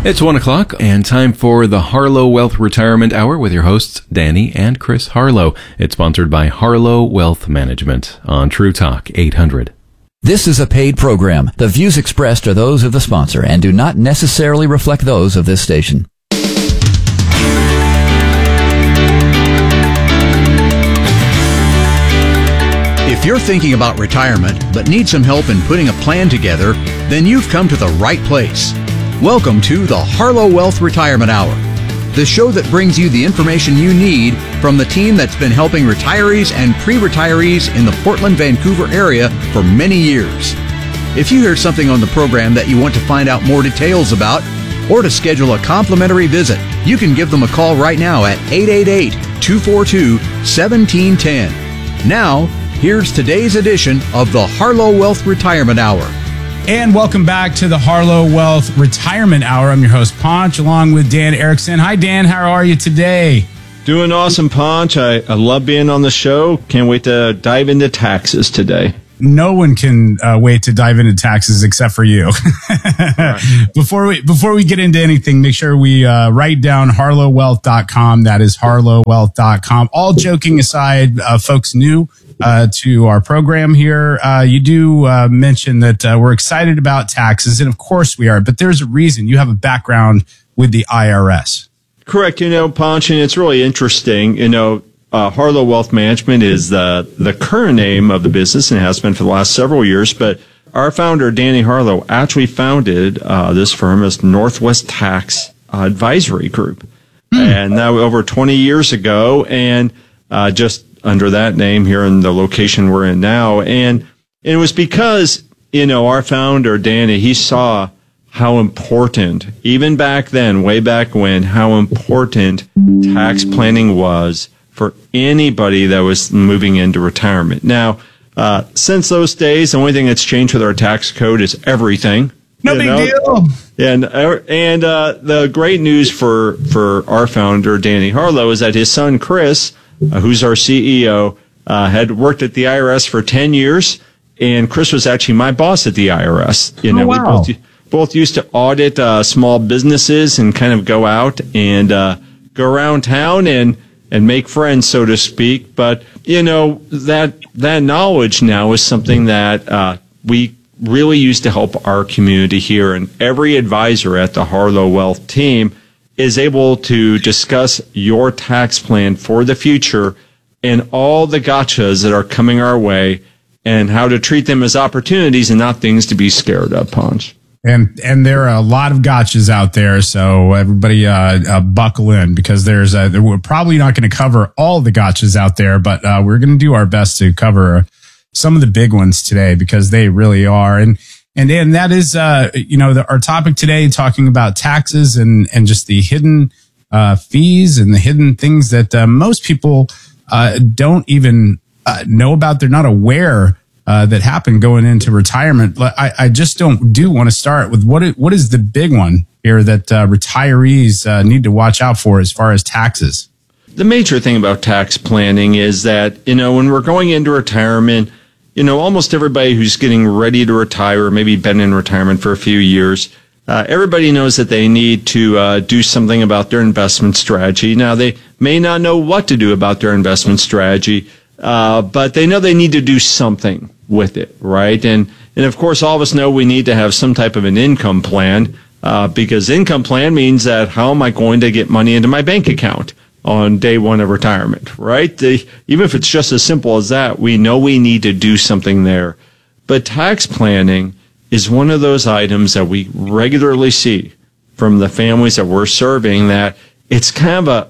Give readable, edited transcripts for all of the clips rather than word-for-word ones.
It's 1 o'clock and time for the Harlow Wealth Retirement Hour with your hosts, Danny and Chris Harlow. It's sponsored by Harlow Wealth Management on True Talk 800. This is a paid program. The views expressed are those of the sponsor and do not necessarily reflect those of this station. If you're thinking about retirement but need some help in putting a plan together, then you've come to the right place. Welcome to the Harlow Wealth Retirement Hour, the show that brings you the information you need from the team that's been helping retirees and pre-retirees in the Portland-Vancouver area for many years. If you hear something on the program that you want to find out more details about or to schedule a complimentary visit, you can give them a call right now at 888-242-1710. Now, here's today's edition of the Harlow Wealth Retirement Hour. And welcome back to the Harlow Wealth Retirement Hour. I'm your host, Ponch, along with Dan Erickson. Hi, Dan. How are you today? Doing awesome, Ponch. I love being on the show. Can't wait to dive into taxes today. No one can wait to dive into taxes except for you. Right. Before we get into anything, make sure we write down harlowwealth.com. That is harlowwealth.com. All joking aside, folks new to our program here, you do mention that we're excited about taxes, and of course we are, but there's a reason. You have a background with the IRS. Correct. Ponch, and it's really interesting. Harlow Wealth Management is the current name of the business and has been for the last several years, but our founder, Danny Harlow, actually founded this firm as Northwest Tax Advisory Group. And that was over 20 years ago, and just under that name here in the location we're in now. And it was because, our founder, Danny, he saw how important, even back then, way back when, how important tax planning was for anybody that was moving into retirement. Now, since those days, the only thing that's changed with our tax code is everything. No big deal. And the great news for our founder, Danny Harlow, is that his son, Chris, who's our CEO, had worked at the IRS for 10 years, and Chris was actually my boss at the IRS. Wow. We both used to audit small businesses and kind of go out and go around town and make friends, so to speak. But, that knowledge now is something that we really use to help our community here. And every advisor at the Harlow Wealth team is able to discuss your tax plan for the future and all the gotchas that are coming our way and how to treat them as opportunities and not things to be scared of, Ponch. And there are a lot of gotchas out there, so everybody buckle in, because we're probably not going to cover all the gotchas out there, but we're going to do our best to cover some of the big ones today, because they really are. And that is, our topic today, talking about taxes and just the hidden fees and the hidden things that most people don't even know about. They're not aware that happen going into retirement. I just do want to start with what is the big one here that retirees need to watch out for as far as taxes? The major thing about tax planning is that, when we're going into retirement, almost everybody who's getting ready to retire, maybe been in retirement for a few years, everybody knows that they need to do something about their investment strategy. Now, they may not know what to do about their investment strategy, but they know they need to do something with it, right? And of course, all of us know we need to have some type of an income plan, because income plan means that how am I going to get money into my bank account on day one of retirement, right? Even if it's just as simple as that, we know we need to do something there. But tax planning is one of those items that we regularly see from the families that we're serving, that it's kind of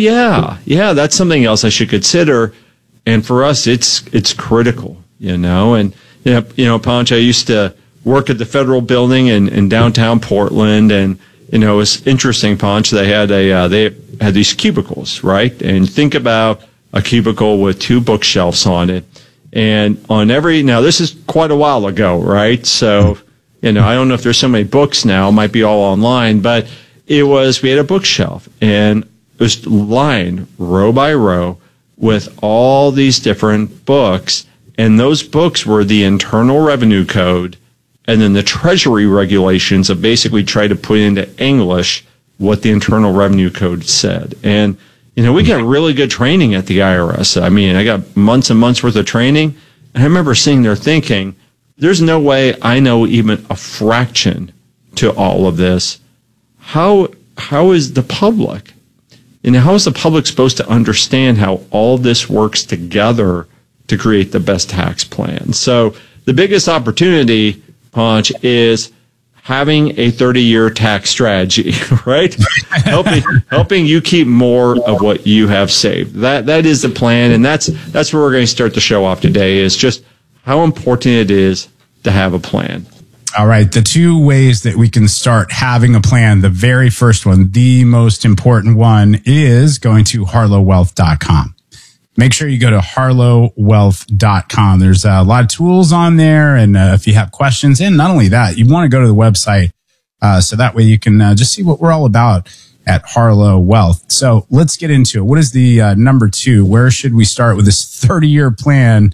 that's something else I should consider. And for us, it's critical, And, Ponch, I used to work at the Federal Building in downtown Portland, and it was interesting, Ponch. They had these cubicles, right? And think about a cubicle with two bookshelves on it. And now this is quite a while ago, right? So, I don't know if there's so many books now, it might be all online, but we had a bookshelf, and it was lined row by row with all these different books. And those books were the Internal Revenue Code and then the Treasury regulations have basically tried to put into English what the Internal Revenue Code said. And, we got really good training at the IRS. I mean, I got months and months worth of training. And I remember sitting there thinking, there's no way I know even a fraction to all of this. How is the public? How is the public supposed to understand how all this works together to create the best tax plan? So the biggest opportunity, Ponch, is having a 30-year tax strategy, right? helping you keep more of what you have saved. That is the plan, and that's where we're going to start the show off today, is just how important it is to have a plan. All right. The two ways that we can start having a plan. The very first one, the most important one, is going to harlowwealth.com. Make sure you go to harlowwealth.com. There's a lot of tools on there. And if you have questions, and not only that, you want to go to the website so that way you can just see what we're all about at Harlow Wealth. So let's get into it. What is the number two? Where should we start with this 30-year plan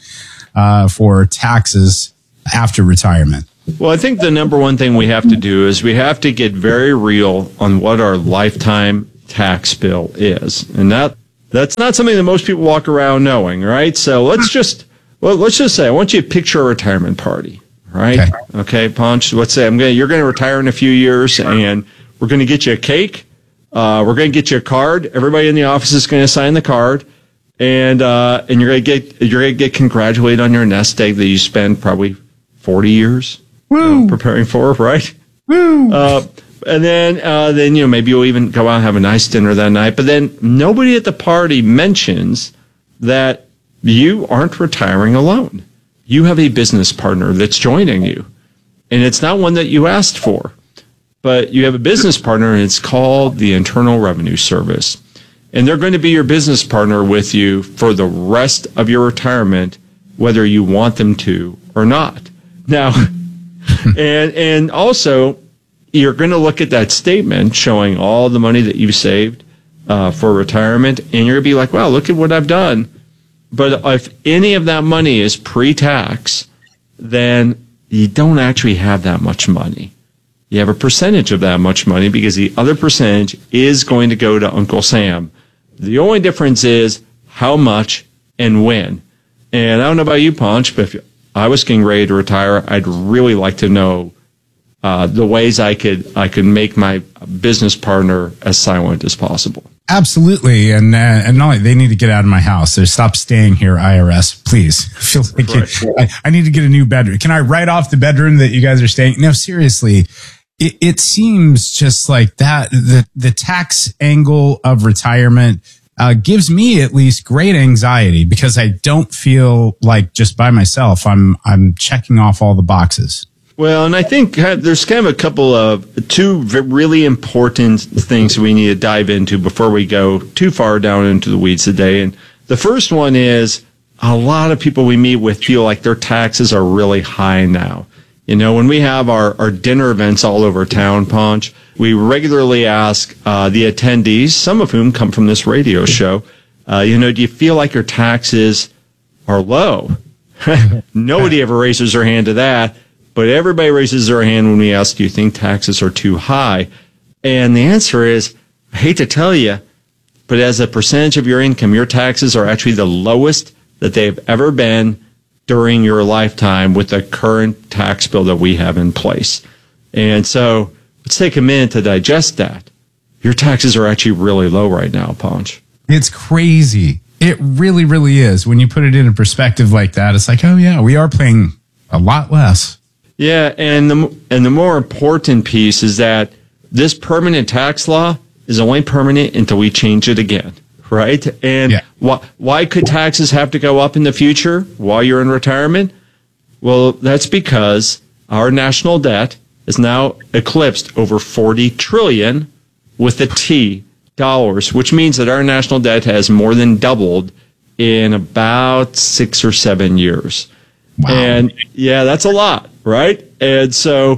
for taxes after retirement? Well, I think the number one thing we have to do is we have to get very real on what our lifetime tax bill is. And that's not something that most people walk around knowing, right? So let's just say I want you to picture a retirement party, right? Okay, Ponch, let's say you're going to retire in a few years, and we're going to get you a cake. We're going to get you a card. Everybody in the office is going to sign the card, and you're going to get congratulated on your nest egg that you spent probably 40 years preparing for, right? Woo! And then maybe you'll even go out and have a nice dinner that night. But then nobody at the party mentions that you aren't retiring alone. You have a business partner that's joining you. And it's not one that you asked for. But you have a business partner, and it's called the Internal Revenue Service. And they're going to be your business partner with you for the rest of your retirement, whether you want them to or not. Now, and also, you're going to look at that statement showing all the money that you've saved for retirement, and you're going to be like, wow, look at what I've done. But if any of that money is pre-tax, then you don't actually have that much money. You have a percentage of that much money because the other percentage is going to go to Uncle Sam. The only difference is how much and when. And I don't know about you, Ponch, but if I was getting ready to retire, I'd really like to know the ways I could make my business partner as silent as possible. Absolutely. And not only, they need to get out of my house. They stop staying here, IRS, please. I feel like I need to get a new bedroom. Can I write off the bedroom that you guys are staying? No, seriously. It seems just like that. The tax angle of retirement gives me at least great anxiety because I don't feel like just by myself, I'm checking off all the boxes. Well, and I think there's kind of two really important things we need to dive into before we go too far down into the weeds today. And the first one is a lot of people we meet with feel like their taxes are really high now. When we have our dinner events all over town, Ponch, we regularly ask the attendees, some of whom come from this radio show, do you feel like your taxes are low? Nobody ever raises their hand to that. But everybody raises their hand when we ask, do you think taxes are too high? And the answer is, I hate to tell you, but as a percentage of your income, your taxes are actually the lowest that they've ever been during your lifetime with the current tax bill that we have in place. And so let's take a minute to digest that. Your taxes are actually really low right now, Ponch. It's crazy. It really, really is. When you put it in a perspective like that, it's like, oh yeah, we are paying a lot less. Yeah, and the more important piece is that this permanent tax law is only permanent until we change it again, right? And why could taxes have to go up in the future while you're in retirement? Well, that's because our national debt is now eclipsed over 40 trillion with a T dollars, which means that our national debt has more than doubled in about 6 or 7 years. Wow. And yeah, that's a lot, right? And so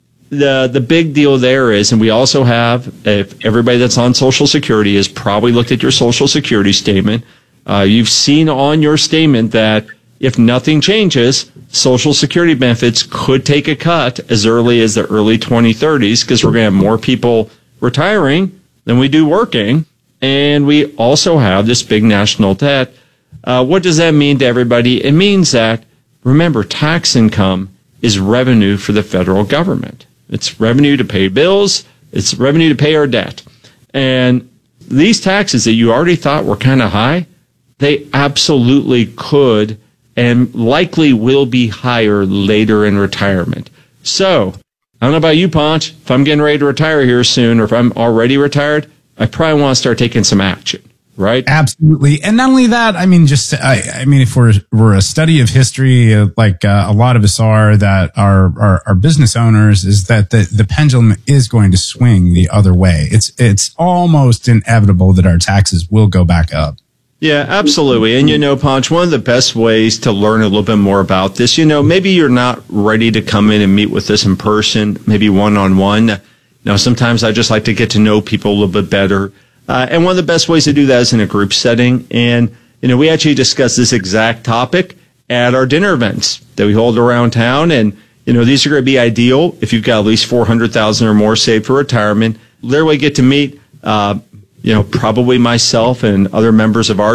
the big deal there is, and we also have, if everybody that's on Social Security has probably looked at your Social Security statement, you've seen on your statement that if nothing changes, Social Security benefits could take a cut as early as the early 2030s because we're going to have more people retiring than we do working. And we also have this big national debt. What does that mean to everybody? It means that, remember, tax income is revenue for the federal government. It's revenue to pay bills. It's revenue to pay our debt. And these taxes that you already thought were kind of high, they absolutely could and likely will be higher later in retirement. So, I don't know about you, Ponch. If I'm getting ready to retire here soon, or if I'm already retired, I probably want to start taking some action, right? Absolutely. And not only that, I mean, if we're a study of history, like a lot of us are that are business owners, is that the pendulum is going to swing the other way. It's almost inevitable that our taxes will go back up. Yeah, absolutely. And, Ponch, one of the best ways to learn a little bit more about this, maybe you're not ready to come in and meet with us in person, maybe one-on-one. Sometimes I just like to get to know people a little bit better. And one of the best ways to do that is in a group setting. And, we actually discuss this exact topic at our dinner events that we hold around town. And, these are going to be ideal if you've got at least $400,000 or more saved for retirement. Literally get to meet, probably myself and other members of our